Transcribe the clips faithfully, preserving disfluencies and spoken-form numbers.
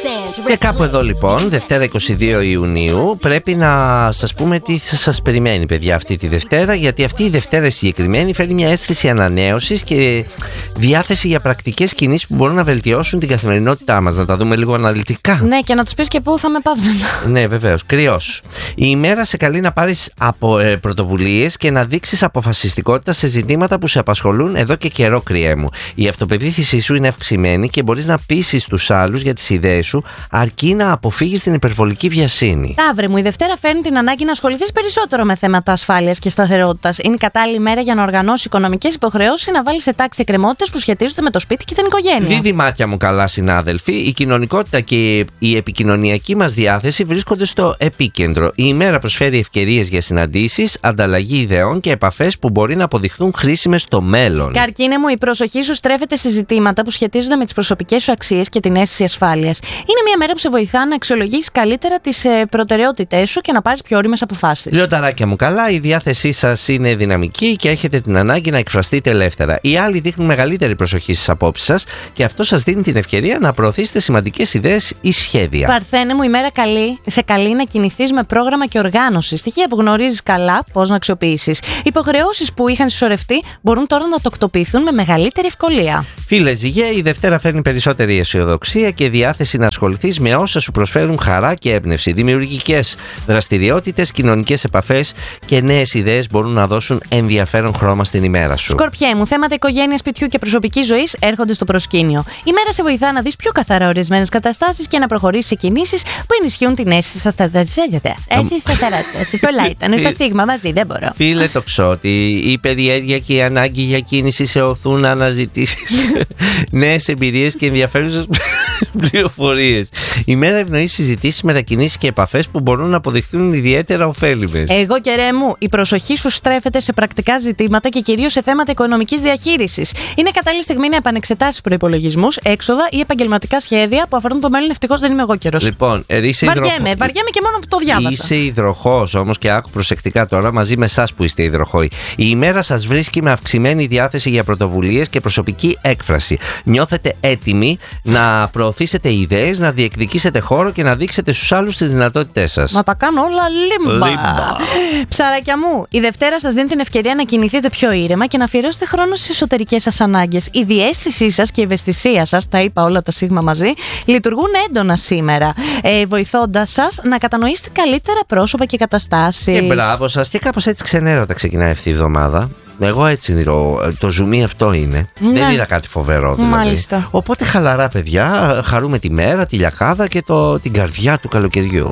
Και κάπου εδώ λοιπόν, Δευτέρα είκοσι δύο Ιουνίου, πρέπει να σας πούμε τι θα σας περιμένει, παιδιά, αυτή τη Δευτέρα. Γιατί αυτή η Δευτέρα συγκεκριμένη φέρνει μια αίσθηση ανανέωσης και διάθεση για πρακτικές κινήσεις που μπορούν να βελτιώσουν την καθημερινότητά μας. Να τα δούμε λίγο αναλυτικά. Ναι, και να τους πεις και πού θα με πας μετά. Ναι, βεβαίως. Κρυός. Η ημέρα σε καλεί να πάρεις από, ε, πρωτοβουλίες και να δείξεις αποφασιστικότητα σε ζητήματα που σε απασχολούν εδώ και καιρό, κρυέ μου. Η αυτοπεποίθησή σου είναι αυξημένη και μπορείς να πείσεις τους άλλους για τις ιδέες σου, αρκεί να αποφύγεις την υπερβολική βιασύνη. Ταύρε μου, η Δευτέρα φέρνει την ανάγκη να ασχοληθείς περισσότερο με θέματα ασφάλειας και σταθερότητας. Είναι κατάλληλη μέρα για να οργανώσεις οικονομικές υποχρεώσεις ή να βάλεις σε τάξη εκκρεμότητες που σχετίζονται με το σπίτι και την οικογένεια. Δίδυμάκια μου, καλά συνάδελφοι, η κοινωνικότητα και η επικοινωνιακή μας διάθεση βρίσκονται στο επίκεντρο. Η ημέρα προσφέρει ευκαιρίες για συναντήσεις, ανταλλαγή ιδεών και επαφές που μπορεί να αποδειχθούν χρήσιμες στο μέλλον. Καρκίνε μου, η προσοχή σου στρέφεται σε ζητήματα που σχετίζονται με τις προσωπικές σου αξίες και την αίσθηση ασφάλειας. Είναι μια μέρα που σε βοηθά να αξιολογήσεις καλύτερα τις ε, προτεραιότητές σου και να πάρεις πιο όριμες αποφάσεις. Λιονταράκια μου, καλά, η διάθεσή σας είναι δυναμική και έχετε την ανάγκη να εκφραστείτε ελεύθερα. Οι άλλοι δείχνουν μεγαλύτερη προσοχή στις απόψεις σας και αυτό σας δίνει την ευκαιρία να προωθήσετε σημαντικές ιδέες ή σχέδια. Παρθένε μου, η μέρα καλή, σε καλεί να κινηθείς με πρόγραμμα και οργάνωση. Στοιχεία που γνωρίζεις καλά πώς να αξιοποιήσεις. Υποχρεώσεις που είχαν συσσωρευτεί μπορούν τώρα να τοκτοποιηθούν με μεγαλύτερη ευκολία. Φίλε Ζυγέ, η Δευτέρα φέρνει περισσότερη αισιοδοξία και διάθεση να ασχοληθείς με όσα σου προσφέρουν χαρά και έμπνευση. Δημιουργικές δραστηριότητες, κοινωνικές επαφές και νέες ιδέες μπορούν να δώσουν ενδιαφέρον χρώμα στην ημέρα σου. Σκορπιέ μου, θέματα οικογένειας, σπιτιού και προσωπικής ζωής έρχονται στο προσκήνιο. Η μέρα σε βοηθά να δεις πιο καθαρά ορισμένες καταστάσεις και να προχωρήσεις σε κινήσεις που ενισχύουν την αίσθηση σας σταθερότητα. Αίσθηση σταθερότητα. Πολλά ήταν. Τα σίγμα μαζί, δεν μπορώ. Φίλε τοξότη, η περιέργεια και η ανάγκη για κίνηση σε οθούν να αναζητήσεις νέες εμπειρίες και ενδιαφέρουσες πληροφορίες. Η μέρα ευνοεί συζητήσεις, μετακινήσεις και επαφές που μπορούν να αποδειχθούν ιδιαίτερα ωφέλιμες. Εγώ και ρε μου, η προσοχή σου στρέφεται σε πρακτικά ζητήματα και κυρίως σε θέματα οικονομικής διαχείρισης. Είναι κατάλληλη στιγμή να επανεξετάσεις προϋπολογισμούς, έξοδα ή επαγγελματικά σχέδια που αφορούν το μέλλον. Ευτυχώς δεν είμαι εγώ καιρός. Λοιπόν, είσαι βαριέμαι, υδροχο... βαριέμαι και μόνο που το διάβασα. Είσαι υδροχός όμως και άκου προσεκτικά τώρα μαζί με εσάς που είστε υδροχόοι. Η ημέρα σας βρίσκει με αυξημένη διάθεση για πρωτοβουλίες και προσωπική έκφραση. Νιώθετε έτοιμοι να προωθήσετε ιδέες, να διεκδικήσετε χώρο και να δείξετε στους άλλους τις δυνατότητές σας. Να τα κάνω όλα λίμπα. Λίμπα. Ψαράκια μου, η Δευτέρα σας δίνει την ευκαιρία να κινηθείτε πιο ήρεμα και να αφιερώσετε χρόνο στις εσωτερικές σας ανάγκες. Η διαίσθησή σας και η ευαισθησία σας, τα είπα όλα τα σίγμα μαζί, λειτουργούν έντονα σήμερα, ε, βοηθώντας σας να κατανοήσετε καλύτερα πρόσωπα και καταστάσεις. Και μπράβο σας, και κάπως έτσι ξενέρωτα ξεκινάει αυτή η εβδομάδα. Εγώ έτσι το, το ζουμί αυτό είναι. Ναι. Δεν είδα κάτι φοβερό δηλαδή. Μάλιστα. Οπότε χαλαρά, παιδιά, χαρούμε τη μέρα, τη λιακάδα και το, την καρδιά του καλοκαιριού.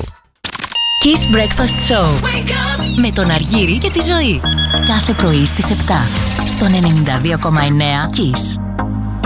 Kiss Breakfast Show με τον Αργύρη και τη Ζωή. Κάθε πρωί στις επτά στον ενενήντα δύο κόμμα εννέα Kiss.